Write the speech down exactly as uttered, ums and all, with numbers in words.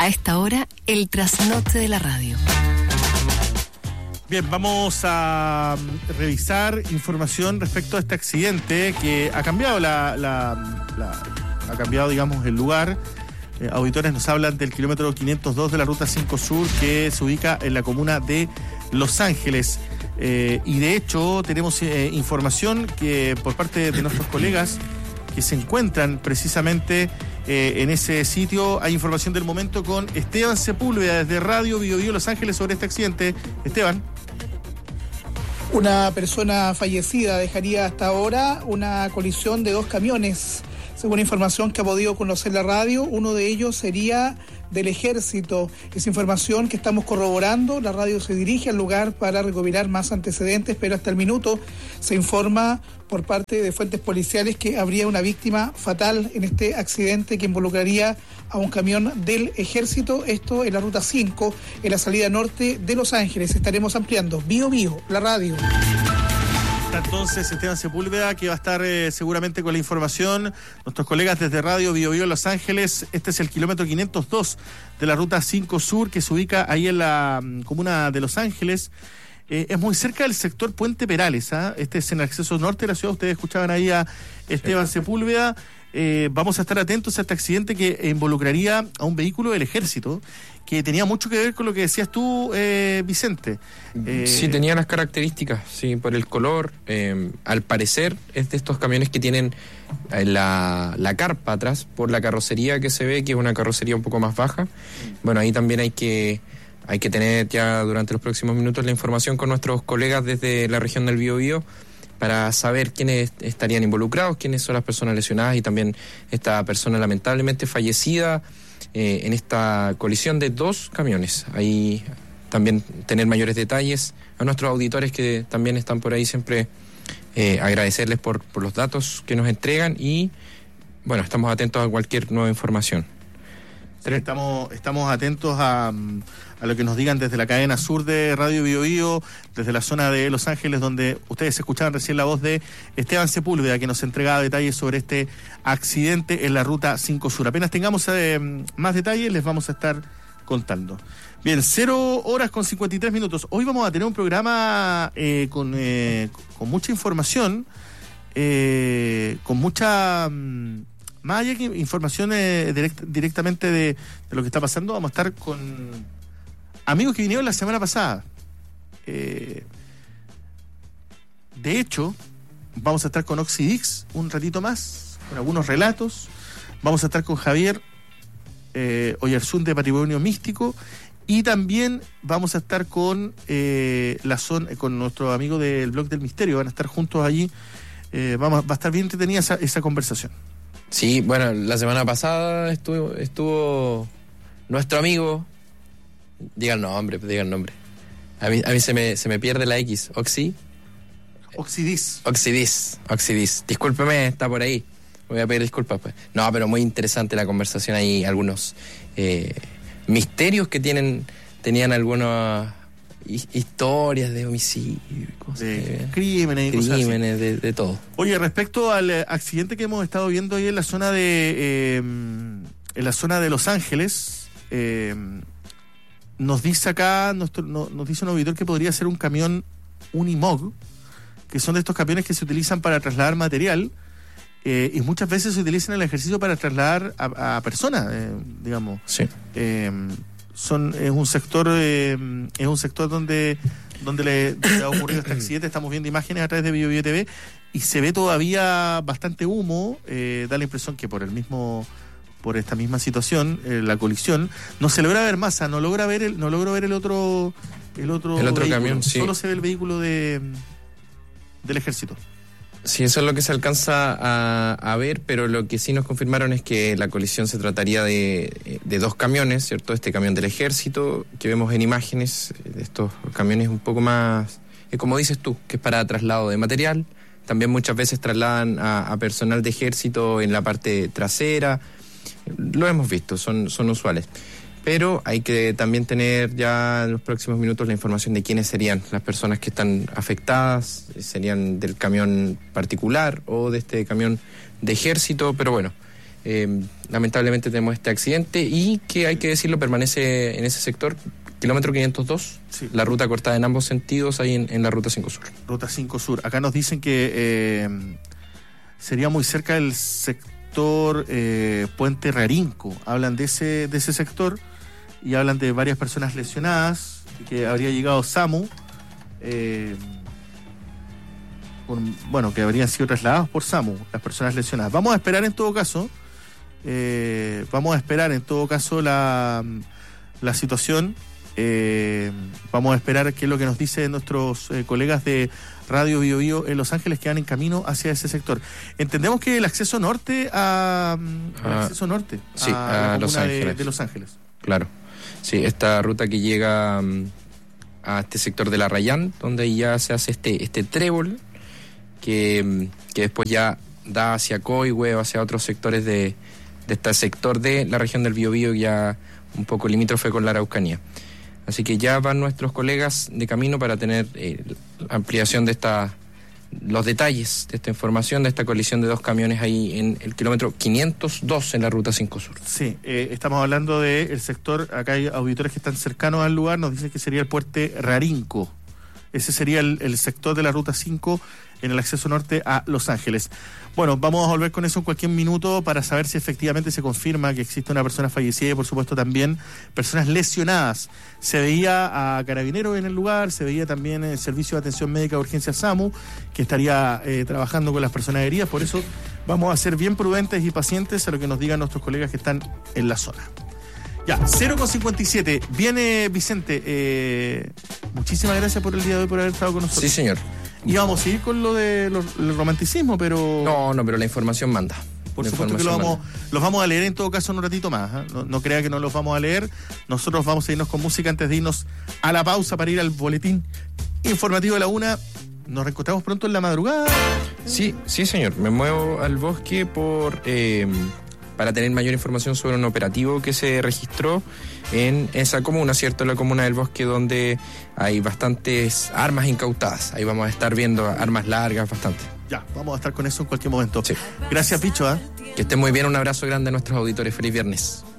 A esta hora, el trasnoche de la radio. Bien, vamos a revisar información respecto a este accidente que ha cambiado la, la, la ha cambiado, digamos, el lugar. Eh, auditores nos hablan del kilómetro quinientos dos de la Ruta cinco Sur, que se ubica en la comuna de Los Ángeles. Eh, y de hecho tenemos eh, información que por parte de nuestros colegas que se encuentran precisamente eh, en ese sitio. Hay información del momento con Esteban Sepúlveda desde Radio Bio Bio Los Ángeles sobre este accidente. Esteban. Una persona fallecida dejaría hasta ahora una colisión de dos camiones. Según información que ha podido conocer la radio, uno de ellos sería del Ejército. Es información que estamos corroborando. La radio se dirige al lugar para recopilar más antecedentes, pero hasta el minuto se informa por parte de fuentes policiales que habría una víctima fatal en este accidente que involucraría a un camión del Ejército. Esto en la Ruta cinco, en la salida norte de Los Ángeles. Estaremos ampliando. Bio Bio, la radio. Entonces, Esteban Sepúlveda, que va a estar eh, seguramente con la información. Nuestros colegas desde Radio Bio Bio Los Ángeles. Este es el kilómetro quinientos dos de la Ruta cinco Sur, que se ubica ahí en la um, comuna de Los Ángeles. Eh, es muy cerca del sector Puente Perales, ¿eh? Este es en el acceso norte de la ciudad. Ustedes escuchaban ahí a Esteban Sepúlveda. Eh, vamos a estar atentos a este accidente que involucraría a un vehículo del Ejército, que tenía mucho que ver con lo que decías tú, eh, Vicente. Eh, sí, tenía las características, sí, por el color. Eh, al parecer es de estos camiones que tienen la, la carpa atrás, por la carrocería que se ve, que es una carrocería un poco más baja. Bueno, ahí también hay que, hay que tener ya durante los próximos minutos la información con nuestros colegas desde la región del Biobío, para saber quiénes estarían involucrados, quiénes son las personas lesionadas y también esta persona lamentablemente fallecida eh, en esta colisión de dos camiones. Ahí también tener mayores detalles. A nuestros auditores que también están por ahí, siempre eh, agradecerles por, por los datos que nos entregan y bueno, estamos atentos a cualquier nueva información. Sí, estamos, estamos atentos a, a lo que nos digan desde la cadena sur de Radio Bio Bio, desde la zona de Los Ángeles, donde ustedes escuchaban recién la voz de Esteban Sepúlveda, que nos entregaba detalles sobre este accidente en la Ruta cinco Sur. Apenas tengamos eh, más detalles, les vamos a estar contando. Bien, cero horas con cincuenta y tres minutos. Hoy vamos a tener un programa eh, con, eh, con mucha información, eh, con mucha... Mm, más allá que información eh, direct, directamente de, de lo que está pasando, vamos a estar con amigos que vinieron la semana pasada. Eh, de hecho, vamos a estar con Oxidix un ratito más, con algunos relatos. Vamos a estar con Javier eh, Oyarzún de Patrimonio Místico. Y también vamos a estar con eh, la zona, con nuestro amigo del Blog del Misterio. Van a estar juntos allí. Eh, vamos, va a estar bien entretenida esa, esa conversación. Sí, bueno, la semana pasada estuvo, estuvo nuestro amigo, diga el nombre, diga el nombre. A mí, a mí se me se me pierde la X, Oxy. Oxidis. Oxidis, Oxidis. Discúlpeme, está por ahí. Voy a pedir disculpas, pues. No, pero muy interesante la conversación ahí, algunos eh, misterios que tienen, tenían algunas historias de homicidio, cosas de de, crímenes, crímenes de, de todo. Oye, respecto al eh, accidente que hemos estado viendo ahí en la zona de eh, en la zona de Los Ángeles, eh, nos dice acá nuestro, no, nos dice un auditor que podría ser un camión Unimog, que son de estos camiones que se utilizan para trasladar material eh, y muchas veces se utilizan en el ejercicio para trasladar a, a personas, eh, digamos. Sí. Eh, Son, es un sector eh, es un sector donde donde le donde ha ocurrido este accidente. Estamos viendo imágenes a través de Bio Bio T V y se ve todavía bastante humo. Eh, da la impresión que por el mismo por esta misma situación, eh, la colisión, no se logra ver masa, no logra ver el no logro ver el otro el otro el otro vehículo. camión, sí. Solo se ve el vehículo de del Ejército. Sí, eso es lo que se alcanza a, a ver, pero lo que sí nos confirmaron es que la colisión se trataría de, de dos camiones, ¿cierto? Este camión del Ejército, que vemos en imágenes, de estos camiones un poco más, eh, como dices tú, que es para traslado de material. También muchas veces trasladan a, a personal de Ejército en la parte trasera. Lo hemos visto, son, son usuales. Pero hay que también tener ya en los próximos minutos la información de quiénes serían las personas que están afectadas, serían del camión particular o de este camión de Ejército, pero bueno, Eh, lamentablemente tenemos este accidente y que hay que decirlo, permanece en ese sector, kilómetro quinientos dos, sí. La ruta cortada en ambos sentidos, ahí en, en la ruta cinco Sur. Ruta cinco Sur. Acá nos dicen que eh, sería muy cerca del sector eh, Puente Rarinco. Hablan de ese, de ese sector y hablan de varias personas lesionadas, que habría llegado SAMU, eh, con, bueno, que habrían sido trasladados por SAMU, las personas lesionadas. Vamos a esperar en todo caso, eh, vamos a esperar en todo caso la, la situación. Eh, vamos a esperar qué es lo que nos dicen nuestros eh, colegas de Radio Bio Bio en Los Ángeles, que van en camino hacia ese sector. Entendemos que el acceso norte a el ah, acceso norte sí, a, a la Los comuna Ángeles. De, de Los Ángeles. Claro, sí, esta ruta que llega um, a este sector de la Rayán, donde ya se hace este este trébol que, que después ya da hacia Coihue o hacia otros sectores de, de este sector de la región del Biobío, ya un poco limítrofe con la Araucanía. Así que ya van nuestros colegas de camino para tener eh, ampliación de esta, los detalles de esta información, de esta colisión de dos camiones ahí en el kilómetro quinientos dos en la ruta cinco Sur. Sí, eh, estamos hablando del sector, acá hay auditores que están cercanos al lugar, nos dicen que sería el Puente Rarinco. Ese sería el, el sector de la ruta cinco en el acceso norte a Los Ángeles. Bueno, vamos a volver con eso en cualquier minuto para saber si efectivamente se confirma que existe una persona fallecida y por supuesto también personas lesionadas. Se veía a carabineros en el lugar, se veía también el servicio de atención médica de urgencia SAMU, que estaría eh, trabajando con las personas heridas. Por eso vamos a ser bien prudentes y pacientes a lo que nos digan nuestros colegas que están en la zona. Ya, cero con cincuenta y siete. Viene Vicente. Eh, muchísimas gracias por el día de hoy, por haber estado con nosotros. Sí, señor. Y vamos a seguir con lo del de romanticismo, pero... No, no, pero la información manda. Por la supuesto que lo vamos, los vamos a leer en todo caso en un ratito más. ¿eh? No, no crea que no los vamos a leer. Nosotros vamos a irnos con música antes de irnos a la pausa para ir al boletín informativo de la una. Nos reencontramos pronto en la madrugada. Sí, sí, señor. Me muevo al bosque por... Eh, para tener mayor información sobre un operativo que se registró en esa comuna, ¿cierto? La comuna del Bosque, donde hay bastantes armas incautadas. Ahí vamos a estar viendo armas largas, bastante. Ya, vamos a estar con eso en cualquier momento. Sí. Gracias, Bicho. ¿eh? Que estén muy bien, un abrazo grande a nuestros auditores. Feliz viernes.